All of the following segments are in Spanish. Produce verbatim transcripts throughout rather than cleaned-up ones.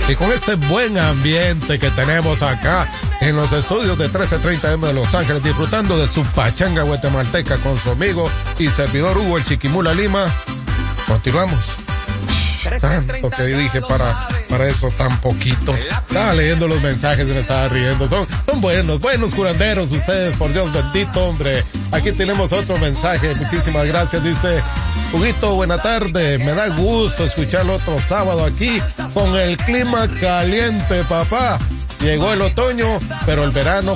Y con este buen ambiente que tenemos acá en los estudios de trece treinta eme de Los Ángeles, disfrutando de su pachanga guatemalteca con su amigo y servidor Hugo el Chiquimula Lima, continuamos. Tanto que dije para, para eso tan poquito. Estaba leyendo los mensajes y me estaba riendo. Son, son buenos, buenos curanderos ustedes, por Dios bendito, hombre. Aquí tenemos otro mensaje. Muchísimas gracias. Dice, Huguito, buena tarde. Me da gusto escucharlo otro sábado aquí con el clima caliente, papá. Llegó el otoño, pero el verano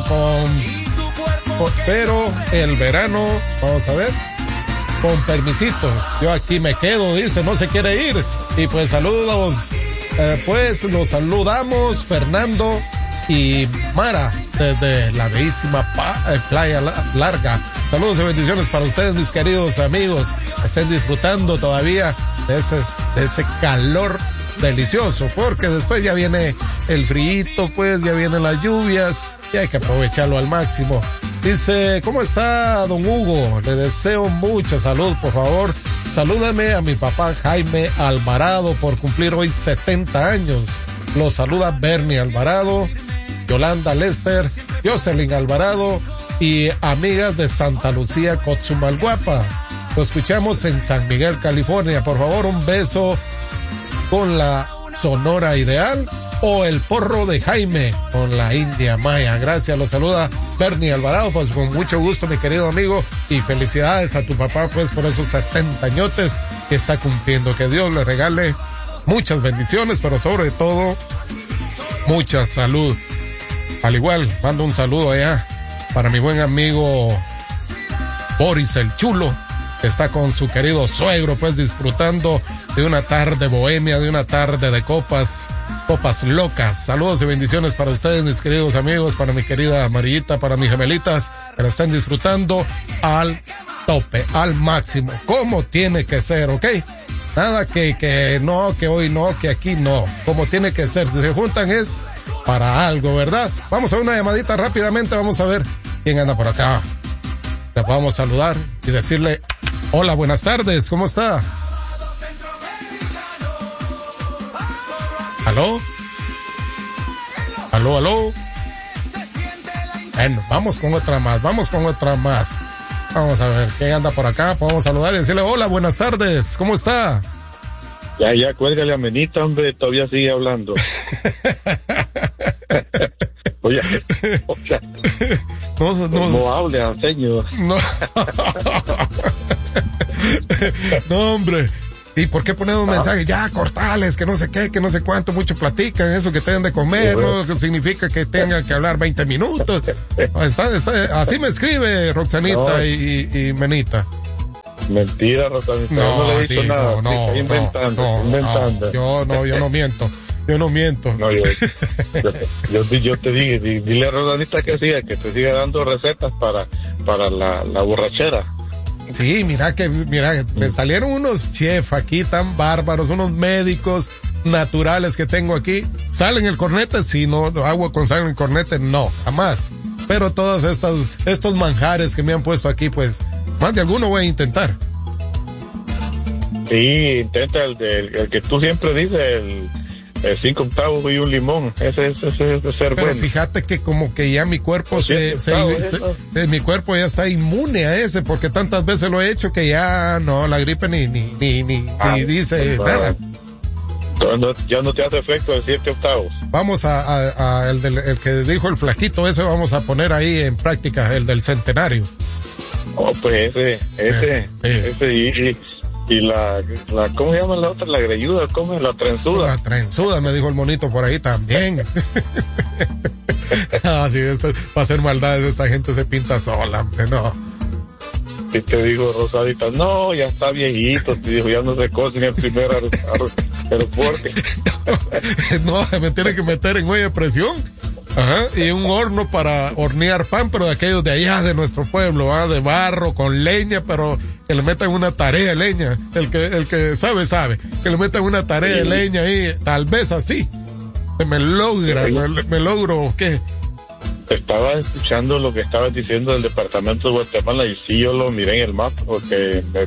con... con pero el verano, vamos a ver, con permisito. Yo aquí me quedo, dice, no se quiere ir. Y pues saludos, eh, pues los saludamos Fernando y Mara desde la bellísima pa- eh, Playa Larga. Saludos y bendiciones para ustedes, mis queridos amigos. Estén disfrutando todavía de ese, de ese calor delicioso, porque después ya viene el frío, pues ya vienen las lluvias y hay que aprovecharlo al máximo. Dice, ¿cómo está, don Hugo? Le deseo mucha salud, por favor. Salúdame a mi papá Jaime Alvarado por cumplir hoy setenta años. Lo saluda Bernie Alvarado, Yolanda Lester, Jocelyn Alvarado y amigas de Santa Lucía, Cotzumalguapa. Lo escuchamos en San Miguel, California. Por favor, un beso con la Sonora Ideal o el porro de Jaime con la India Maya. Gracias, lo saluda Bernie Alvarado, pues con mucho gusto, mi querido amigo, y felicidades a tu papá, pues por esos setenta añotes que está cumpliendo. Que Dios le regale muchas bendiciones, pero sobre todo mucha salud. Al igual, mando un saludo allá para mi buen amigo Boris el Chulo, que está con su querido suegro, pues disfrutando de una tarde bohemia, de una tarde de copas, copas locas. Saludos y bendiciones para ustedes, mis queridos amigos, para mi querida Amarillita, para mis gemelitas, que la están disfrutando al tope, al máximo, como tiene que ser, ¿ok? Nada que, que no, que hoy no, que aquí no, como tiene que ser. Si se juntan es para algo, ¿verdad? Vamos a una llamadita rápidamente, vamos a ver quién anda por acá. Le vamos a saludar y decirle, hola, buenas tardes, ¿cómo está? ¿Aló? ¿Aló, aló? Bueno, vamos con otra más, vamos con otra más. Vamos a ver quién anda por acá, podemos saludar y decirle, hola, buenas tardes, ¿cómo está? Ya, ya, cuélgale a Menita, hombre, todavía sigue hablando. Oye, o sea, no, no, no hable, señor. No. No, hombre. ¿Y por qué poner un ah. mensaje? Ya, cortales, que no sé qué, que no sé cuánto, mucho platican, eso que tengan de comer, ¿no? Que significa que tengan que hablar veinte minutos. Está, está, así me escribe Roxanita no. y, y, y Menita. Mentira, Roxanita. No, no le he dicho sí, nada. no, no, está inventando, no, está inventando. No, yo no, yo no miento. Yo no miento. No, yo, yo, yo, yo te dije, dile a Rosanita que siga, que te siga dando recetas para, para la, la borrachera. Sí, mira que, mira, me salieron unos chefs aquí tan bárbaros, unos médicos naturales que tengo aquí. ¿Salen el cornete? Sí, no, agua con sal en el cornete, no, jamás. Pero todas estas, estos manjares que me han puesto aquí, pues, más de alguno voy a intentar. Sí, intenta el, el, el que tú siempre dices, el... Eh, cinco octavos y un limón, ese es ese, ese, ese ser pero bueno. Fíjate que como que ya mi cuerpo se, se, se, se mi cuerpo ya está inmune a ese, porque tantas veces lo he hecho que ya no, la gripe ni ni ni ni, ah, ni dice no, nada. No, ya no te hace efecto el siete octavos. Vamos a, a, a el, del, el que dijo el flaquito, ese vamos a poner ahí en práctica, el del centenario. Oh, pues ese, ese, ese, ese y, y Y la, la, ¿cómo se llama la otra? La greñuda, ¿cómo es? La trenzuda. La trenzuda, me dijo el monito por ahí también. Ah, sí, esto, para hacer maldades, esta gente se pinta sola, hombre, no. Y te dijo Rosadita, no, ya está viejito, te dijo, ya no se cose en el primer aeropuerto. No, me tiene que meter en olla de presión. Ajá, y un horno para hornear pan, pero de aquellos de allá de nuestro pueblo, ¿ah? De barro, con leña, pero que le metan una tarea de leña. El que, el que sabe, sabe. Que le metan una tarea sí. de leña ahí, tal vez así. Se me logra, sí. me, me logro, ¿qué? Estaba escuchando lo que estabas diciendo del departamento de Guatemala y sí, yo lo miré en el mapa porque me,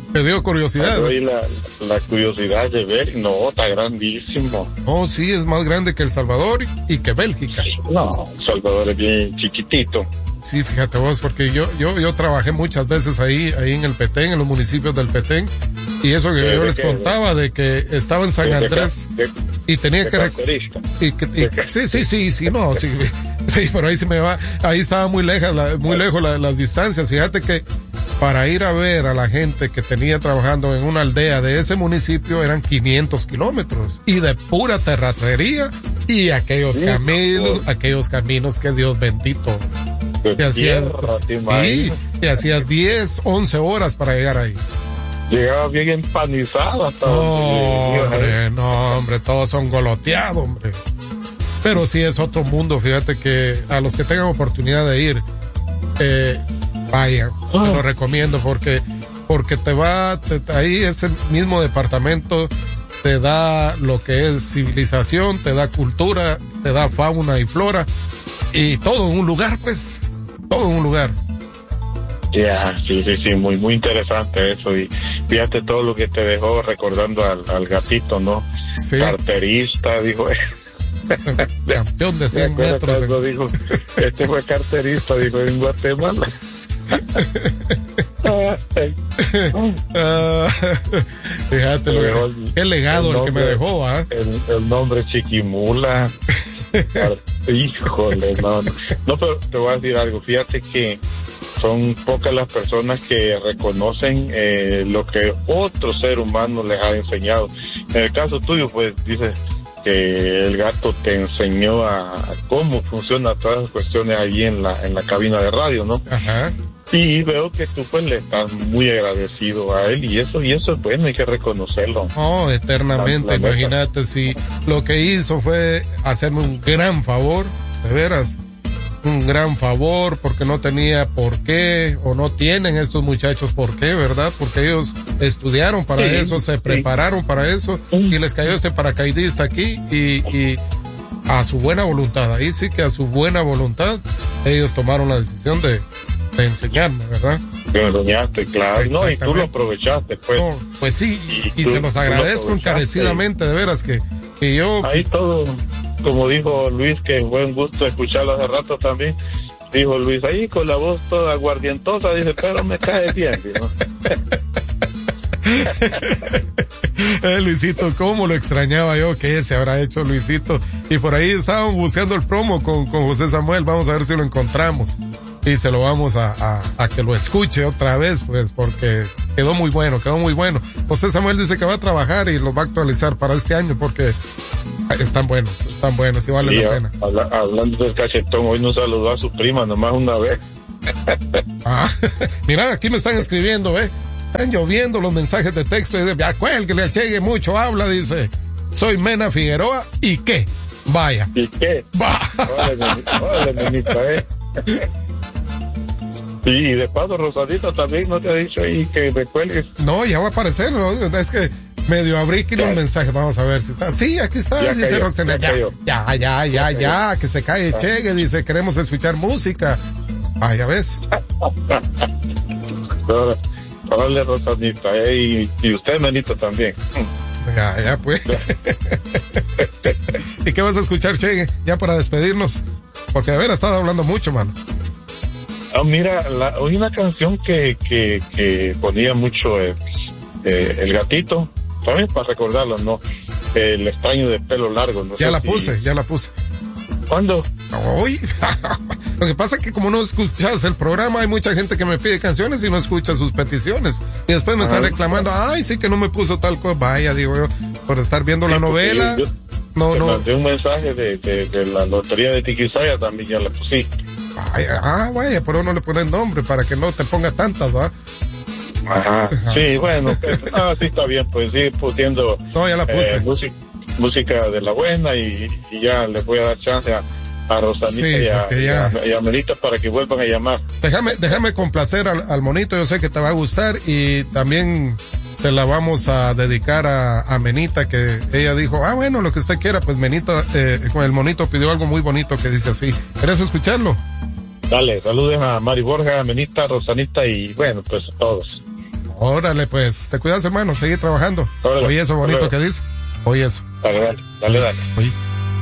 ¿Te dio curiosidad? Doy la, la curiosidad de ver, no, está grandísimo. Oh, sí, es más grande que El Salvador y que Bélgica. No, El Salvador es bien chiquitito. Sí, fíjate vos, porque yo yo yo trabajé muchas veces ahí ahí en el Petén, en los municipios del Petén, y eso que yo les qué? contaba de que estaba en San Andrés de, de, y tenía de que rec- y que y, sí sí sí sí no sí sí pero ahí se me va, ahí estaba muy lejos la, muy lejos la, las distancias. Fíjate que para ir a ver a la gente que tenía trabajando en una aldea de ese municipio eran quinientos kilómetros y de pura terracería y aquellos sí, caminos, por... aquellos caminos que Dios bendito. Y hacía, sí, y hacía diez, once horas para llegar ahí. Llegaba bien empanizado hasta no, donde hombre, no, hombre, todos son goloteados, hombre. Pero sí es otro mundo, fíjate que a los que tengan oportunidad de ir, eh, vayan, oh. te lo recomiendo porque, porque te va, te, ahí ese mismo departamento te da lo que es civilización, te da cultura, te da fauna y flora, y todo en un lugar, pues. Todo en un lugar. Ya, yeah, sí, sí, sí, muy, muy interesante eso. Y fíjate todo lo que te dejó recordando al, al gatito, ¿no? Sí. Carterista, dijo. Campeón de cien metros. En... dijo, este fue carterista, dijo, en Guatemala. uh, fíjate, lo dejó, qué legado el, nombre, el que me dejó, ¿ah? ¿eh? El, el nombre Chiquimula. Híjole, no, no, no, pero te voy a decir algo, fíjate que son pocas las personas que reconocen eh, lo que otro ser humano les ha enseñado. En el caso tuyo, pues dices que el gato te enseñó a, a cómo funcionan todas las cuestiones allí en la en la cabina de radio, ¿no? Ajá. Y veo que tú pues le estás muy agradecido a él y eso y eso es bueno, hay que reconocerlo. Oh, eternamente, imagínate si lo que hizo fue hacerme un gran favor, de veras, un gran favor, porque no tenía por qué, o no tienen estos muchachos por qué, ¿verdad? Porque ellos estudiaron para sí, eso, se sí. prepararon para eso, sí. y les cayó este paracaidista aquí y, y a su buena voluntad, ahí sí que a su buena voluntad ellos tomaron la decisión de de enseñarme, ¿verdad? Me enseñaste, claro, no, y tú lo aprovechaste, pues. No, pues sí, y, y tú, se los agradezco encarecidamente, de veras, que, que yo... Ahí pues, todo, como dijo Luis, que fue un gusto escucharlo hace rato también, dijo Luis, ahí con la voz toda aguardientosa, dice, pero me cae bien, dijo. eh, Luisito, cómo lo extrañaba yo, que se habrá hecho Luisito, y por ahí estaban buscando el promo con, con José Samuel, vamos a ver si lo encontramos. Y se lo vamos a, a, a que lo escuche otra vez, pues, porque quedó muy bueno, quedó muy bueno. José Samuel dice que va a trabajar y los va a actualizar para este año porque están buenos, están buenos y vale sí, la pena. Habla, hablando del cachetón, hoy nos saludó a su prima nomás una vez. ah, mira, aquí me están escribiendo, ¿eh? Están lloviendo los mensajes de texto. Y dice, ya cuélguele al Chegue, mucho habla, dice. Soy Mena Figueroa, ¿y qué? Vaya. ¿Y qué? Va. Órale, nenita, ¿eh? Sí, y de paso Rosadito también no te ha dicho ahí que me cuelgues. No, ya va a aparecer, ¿no? Es que medio abrí aquí los mensajes, vamos a ver si está. Sí, aquí está, ya dice Roxana. Ya, ya, ya, ya, ya, ya, que se cae Chegue, dice, queremos escuchar música. Ah, ya ves. Órale, Rosadita, eh, y, y usted, Menito, también. Ya, ya, pues. ¿Y qué vas a escuchar, Chegue? Ya para despedirnos. Porque de veras estaba hablando mucho, mano. Ah, mira, la, hay una canción que, que, que ponía mucho eh, eh, el gatito, ¿sabes? Para recordarlo, ¿no? El extraño de pelo largo. No ya sé la si... puse, ya la puse. ¿Cuándo? Hoy. Lo que pasa es que como no escuchas el programa, hay mucha gente que me pide canciones y no escucha sus peticiones. Y después me están reclamando, ay, sí que no me puso tal cosa. Vaya, digo yo, por estar viendo sí, la novela. Yo, no, te no. mandé un mensaje de, de, de la lotería de Tiquisaya, también ya la pusiste. Ay, ah, vaya, pero no le pones nombre para que no te ponga tantas, ¿va? Ajá. Ajá. Sí, bueno, pues, ah, sí está bien, pues sí, pusiendo no, ya la puse. Eh, música, música de la buena y, y ya le voy a dar chance a, a Rosanita sí, y, a, ya... y, a, y a Melita para que vuelvan a llamar. Déjame, déjame complacer al, al monito, yo sé que te va a gustar y también se la vamos a dedicar a, a Menita, que ella dijo, ah, bueno, lo que usted quiera, pues Menita, eh, con el monito pidió algo muy bonito que dice así. ¿Quieres escucharlo? Dale, saluden a Mari Borja, a Menita, Rosanita y bueno, pues a todos. Órale, pues, te cuidas, hermano, seguir trabajando. Órale. Oye, eso bonito que dice. Oye, eso. Dale, dale, dale, dale. Oye.